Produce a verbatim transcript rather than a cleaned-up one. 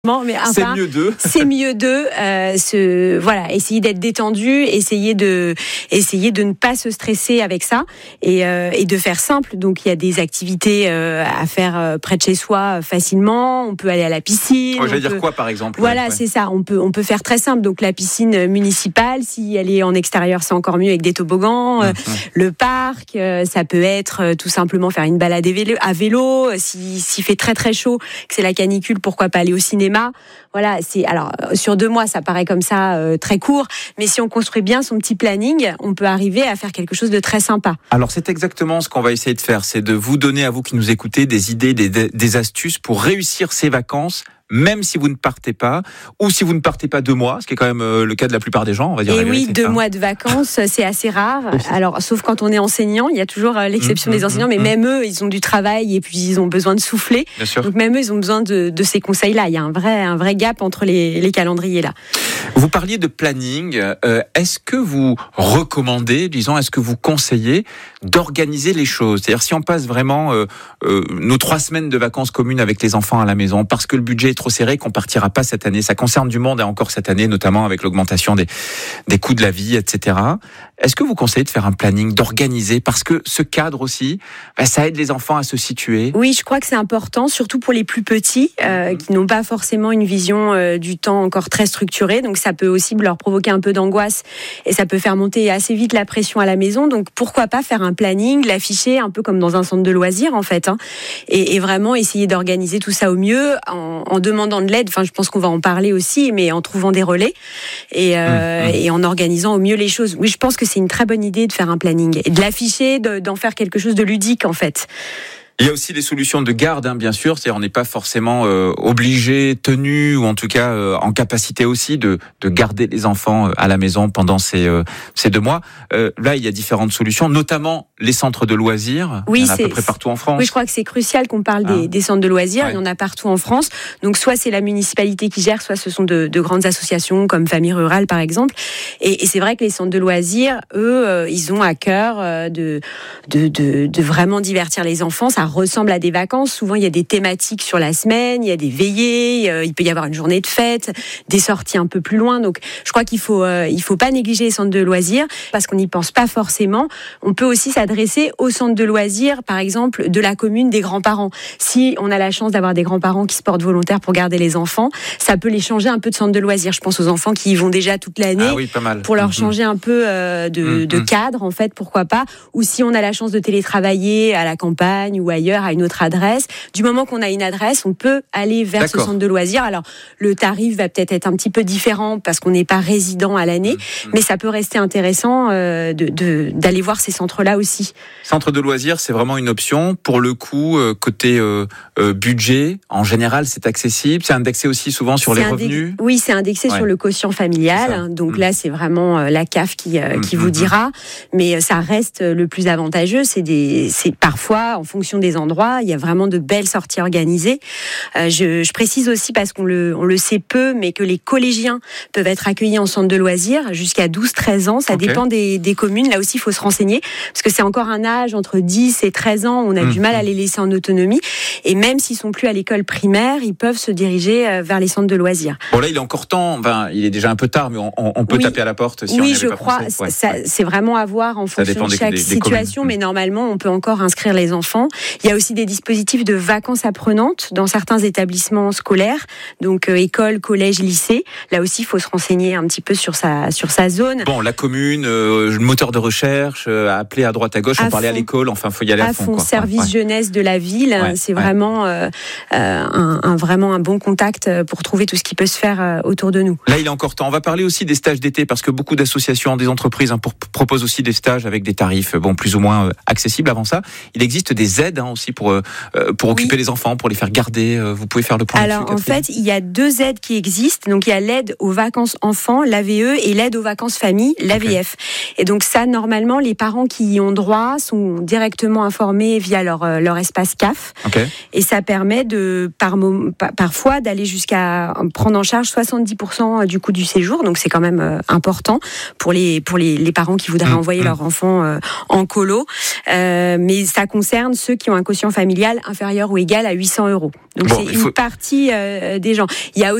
Mais un c'est pas, mieux d'eux. C'est mieux d'eux. Euh, ce, voilà, essayer d'être détendu, essayer de, essayer de ne pas se stresser avec ça et, euh, et de faire simple. Donc il y a des activités euh, à faire euh, près de chez soi euh, facilement. On peut aller à la piscine. Oh, j'allais peut... dire quoi par exemple? Voilà, ouais. c'est ça. On peut, on peut faire très simple. Donc la piscine municipale, si elle est en extérieur, c'est encore mieux avec des toboggans. Mmh. Le parc, euh, ça peut être euh, tout simplement faire une balade à vélo. Si, s'il fait très très chaud, que c'est la canicule, pourquoi pas aller au cinéma. Voilà, c'est alors sur deux mois, ça paraît comme ça euh, très court, mais si on construit bien son petit planning, on peut arriver à faire quelque chose de très sympa. Alors c'est exactement ce qu'on va essayer de faire, c'est de vous donner à vous qui nous écoutez des idées, des, des astuces pour réussir ces vacances. Même si vous ne partez pas, ou si vous ne partez pas deux mois, ce qui est quand même le cas de la plupart des gens, on va dire. Et la vérité, oui, deux hein. mois de vacances, c'est assez rare. Alors, sauf quand on est enseignant, il y a toujours l'exception mmh, des enseignants, mmh, mais mmh. même eux, ils ont du travail et puis ils ont besoin de souffler. Bien sûr. Donc même eux, ils ont besoin de, de ces conseils-là. Il y a un vrai, un vrai gap entre les, les calendriers là. Vous parliez de planning. Euh, est-ce que vous recommandez, disons, est-ce que vous conseillez d'organiser les choses? C'est-à-dire si on passe vraiment euh, euh, nos trois semaines de vacances communes avec les enfants à la maison, parce que le budget est trop serré, qu'on partira pas cette année. Ça concerne du monde et encore cette année, notamment avec l'augmentation des, des coûts de la vie, et cetera. Est-ce que vous conseillez de faire un planning, d'organiser? Parce que ce cadre aussi, bah, ça aide les enfants à se situer. Oui, je crois que c'est important, surtout pour les plus petits, euh, qui n'ont pas forcément une vision euh, du temps encore très structurée. Donc ça peut aussi leur provoquer un peu d'angoisse et ça peut faire monter assez vite la pression à la maison. Donc pourquoi pas faire un planning, l'afficher un peu comme dans un centre de loisirs en fait, hein, et, et vraiment essayer d'organiser tout ça au mieux en, en demandant de l'aide. Enfin, je pense qu'on va en parler aussi, mais en trouvant des relais et, euh, mmh, mmh. et en organisant au mieux les choses. Oui, je pense que c'est une très bonne idée de faire un planning et de l'afficher, de, d'en faire quelque chose de ludique en fait. Il y a aussi des solutions de garde, hein, bien sûr. C'est-à-dire, on n'est pas forcément euh, obligé, tenu, ou en tout cas euh, en capacité aussi de, de garder les enfants euh, à la maison pendant ces, euh, ces deux mois. Euh, là, il y a différentes solutions, notamment les centres de loisirs. Oui, il y en a c'est, à peu près partout en France. Oui, je crois que c'est crucial qu'on parle des, ah. des centres de loisirs. Ouais. Il y en a partout en France. Donc, soit c'est la municipalité qui gère, soit ce sont de, de grandes associations comme Famille Rurale, par exemple. Et, et c'est vrai que les centres de loisirs, eux, euh, ils ont à cœur euh, de, de, de, de vraiment divertir les enfants. Ça ressemble à des vacances. Souvent, il y a des thématiques sur la semaine, il y a des veillées, euh, il peut y avoir une journée de fête, des sorties un peu plus loin. Donc, je crois qu'il faut, euh, il faut pas négliger les centres de loisirs parce qu'on n'y pense pas forcément. On peut aussi s'adresser aux centres de loisirs, par exemple, de la commune des grands-parents. Si on a la chance d'avoir des grands-parents qui se portent volontaires pour garder les enfants, ça peut les changer un peu de centre de loisirs. Je pense aux enfants qui y vont déjà toute l'année. Ah oui, pas mal. Pour leur mmh. changer un peu euh, de, mmh. de cadre, en fait, pourquoi pas. Ou si on a la chance de télétravailler à la campagne ou ailleurs, à une autre adresse. Du moment qu'on a une adresse, on peut aller vers D'accord. ce centre de loisirs. Alors, le tarif va peut-être être un petit peu différent parce qu'on n'est pas résident à l'année, mmh. mais ça peut rester intéressant euh, de, de, d'aller voir ces centres-là aussi. Centre de loisirs, c'est vraiment une option. Pour le coup, euh, côté euh, euh, budget, en général, c'est accessible. C'est indexé aussi souvent sur c'est les index... revenus. Oui, c'est indexé ouais. sur le quotient familial. Donc mmh. là, c'est vraiment euh, la C A F qui, euh, mmh. qui vous dira. Mais ça reste le plus avantageux. C'est, des... c'est parfois, en fonction des endroits, il y a vraiment de belles sorties organisées. Euh, je, je précise aussi, parce qu'on le, on le sait peu, mais que les collégiens peuvent être accueillis en centre de loisirs jusqu'à douze treize ans. Ça okay. dépend des, des communes. Là aussi, il faut se renseigner, parce que c'est encore un âge entre dix et treize ans. On a mmh. du mal à les laisser en autonomie. Et même s'ils sont plus à l'école primaire, ils peuvent se diriger vers les centres de loisirs. Bon, là, il est encore temps. Enfin, il est déjà un peu tard, mais on, on peut oui. taper à la porte si oui, on n'y avait je pas crois. pensé. Ouais. Ça, c'est vraiment à voir en ça fonction de chaque des, des situation, mais normalement, on peut encore inscrire les enfants. Il y a aussi des dispositifs de vacances apprenantes dans certains établissements scolaires, donc euh, école, collège, lycée. Là aussi, il faut se renseigner un petit peu sur sa, sur sa zone. Bon, la commune, euh, le moteur de recherche, euh, appeler à droite à gauche, à on parlait à l'école, enfin, il faut y aller à, à fond. fond quoi. Service ouais. jeunesse de la ville, ouais. c'est ouais. vraiment, euh, un, un, vraiment un bon contact pour trouver tout ce qui peut se faire autour de nous. Là, il est encore temps. On va parler aussi des stages d'été, parce que beaucoup d'associations, des entreprises hein, pour, proposent aussi des stages avec des tarifs bon, plus ou moins euh, accessibles. Avant ça, il existe des aides hein, aussi pour, euh, pour occuper oui. les enfants, pour les faire garder. Euh, vous pouvez faire le point Alors, là-dessus, en fait, il y a deux aides qui existent. Donc, il y a l'aide aux vacances enfants, l'A V E, et l'aide aux vacances famille, l'A V F. Okay. Et donc, ça, normalement, les parents qui y ont droit sont directement informés via leur, euh, leur espace C A F. Okay. Et ça permet de, par, par, parfois d'aller jusqu'à prendre en charge soixante-dix pour cent du coût du séjour. Donc, c'est quand même euh, important pour les, pour les, les parents qui voudraient mmh, envoyer mmh. leur enfant euh, en colo. Euh, mais ça concerne ceux qui ont ont un quotient familial inférieur ou égal à huit cents euros. Donc bon, c'est une faut... partie euh, des gens. Il y a